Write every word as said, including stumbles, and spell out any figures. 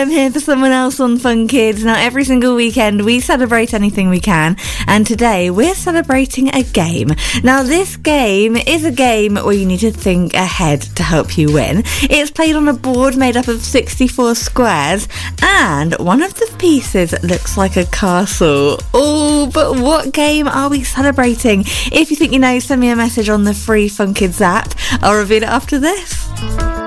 I'm here for someone else on Fun Kids. Now, every single weekend we celebrate anything we can, and today we're celebrating a game. Now, this game is a game where you need to think ahead to help you win. It's played on a board made up of sixty-four squares, and one of the pieces looks like a castle. Oh, but what game are we celebrating? If you think you know, send me a message on the free Fun Kids app. I'll reveal it after this.